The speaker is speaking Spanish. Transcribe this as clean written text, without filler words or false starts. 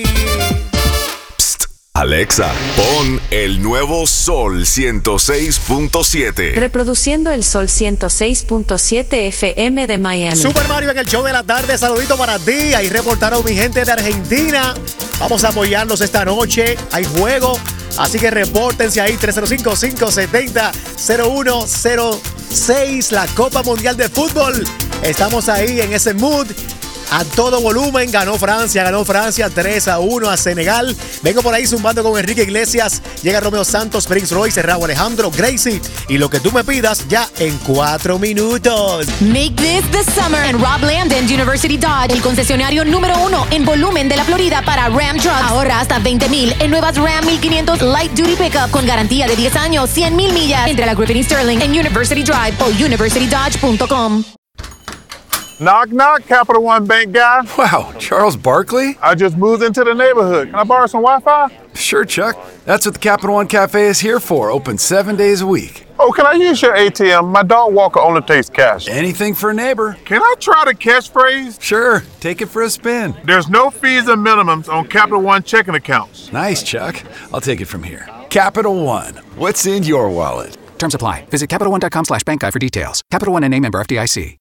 Psst, Alexa, pon el nuevo Sol 106.7. Reproduciendo el Sol 106.7 FM de Miami. Super Mario en el show de la tarde. Saludito para ti. Ahí reportaron mi gente de Argentina. Vamos a apoyarlos esta noche. Hay juego. Así que repórtense ahí. 305-570-0106. La Copa Mundial de Fútbol. Estamos ahí en ese mood. A todo volumen, ganó Francia 3-1 a Senegal. Vengo por ahí zumbando con Enrique Iglesias. Llega Romeo Santos, Prince Royce, Raúl Alejandro, Gracie. Y lo que tú me pidas ya en 4 minutos. Make this the summer en Rob Landon University Dodge, el concesionario número 1 en volumen de la Florida para Ram Trucks. Ahorra hasta $20,000 en nuevas Ram 1500 Light Duty Pickup con garantía de 10 años, 100,000 millas. Entre la Griffin y Sterling en University Drive o universitydodge.com. Knock, knock, Capital One Bank guy. Wow, Charles Barkley? I just moved into the neighborhood. Can I borrow some Wi-Fi? Sure, Chuck. That's what the Capital One Cafe is here for. Open 7 days a week. Oh, can I use your ATM? My dog walker only takes cash. Anything for a neighbor. Can I try the catchphrase? Sure, take it for a spin. There's no fees and minimums on Capital One checking accounts. Nice, Chuck. I'll take it from here. Capital One. What's in your wallet? Terms apply. Visit CapitalOne.com/bankguy for details. Capital One NA, member FDIC.